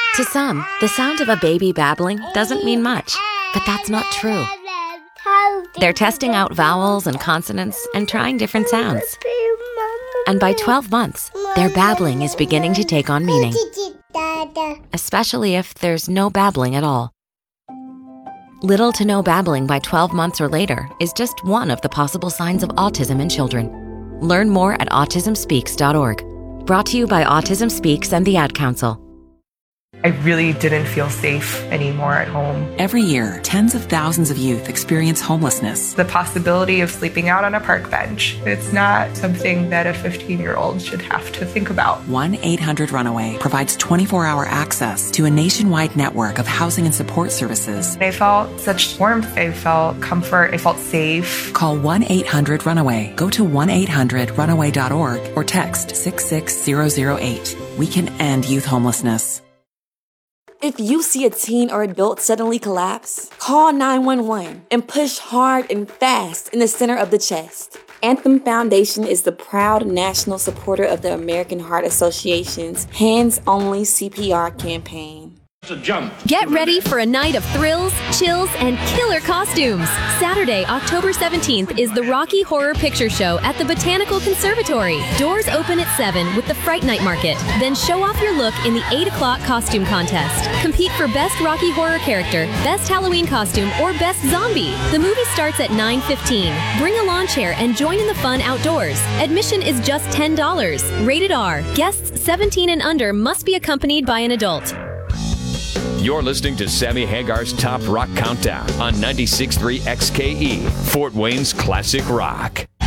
To some, the sound of a baby babbling doesn't mean much, but that's not true. They're testing out vowels and consonants and trying different sounds. And by 12 months, their babbling is beginning to take on meaning, especially if there's no babbling at all. Little to no babbling by 12 months or later is just one of the possible signs of autism in children. Learn more at autismspeaks.org. Brought to you by Autism Speaks and the Ad Council. I really didn't feel safe anymore at home. Every year, tens of thousands of youth experience homelessness. The possibility of sleeping out on a park bench, it's not something that a 15-year-old should have to think about. 1-800-RUNAWAY provides 24-hour access to a nationwide network of housing and support services. I felt such warmth. I felt comfort. I felt safe. Call 1-800-RUNAWAY. Go to 1-800-RUNAWAY.org or text 66008. We can end youth homelessness. If you see a teen or adult suddenly collapse, call 911 and push hard and fast in the center of the chest. Anthem Foundation is the proud national supporter of the American Heart Association's Hands Only CPR campaign. Get ready for a night of thrills, chills, and killer costumes. Saturday, October 17th is the Rocky Horror Picture Show at the Botanical Conservatory. Doors open at 7 with the Fright Night Market. Then show off your look in the 8 o'clock costume contest. Compete for Best Rocky Horror Character, Best Halloween Costume, or Best Zombie. The movie starts at 9:15. Bring a lawn chair and join in the fun outdoors. Admission is just $10. Rated R. Guests 17 and under must be accompanied by an adult. You're listening to Sammy Hagar's Top Rock Countdown on 96.3 XKE, Fort Wayne's Classic Rock.